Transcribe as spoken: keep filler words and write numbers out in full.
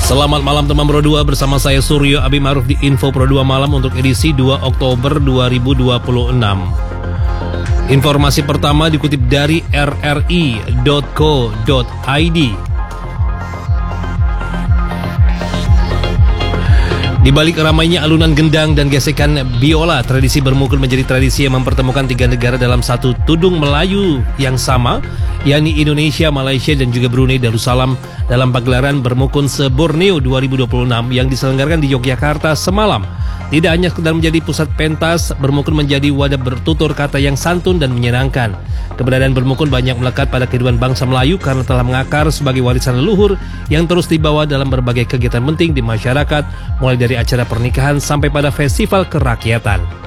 Selamat malam teman Pro dua, bersama saya Suryo Abi Ma'ruf di Info Pro dua Malam untuk edisi dua Oktober dua ribu dua puluh enam. Informasi pertama dikutip dari r r i dot co dot i d. Di balik ramainya alunan gendang dan gesekan biola, tradisi bermukul menjadi tradisi yang mempertemukan tiga negara dalam satu tudung Melayu yang sama, yakni Indonesia, Malaysia, dan juga Brunei Darussalam dalam pagelaran Bermukun se-Borneo dua ribu dua puluh enam yang diselenggarakan di Yogyakarta semalam. Tidak hanya sekedar menjadi pusat pentas, Bermukun menjadi wadah bertutur kata yang santun dan menyenangkan. Keberadaan Bermukun banyak melekat pada kehidupan bangsa Melayu karena telah mengakar sebagai warisan leluhur yang terus dibawa dalam berbagai kegiatan penting di masyarakat, mulai dari acara pernikahan sampai pada festival kerakyatan.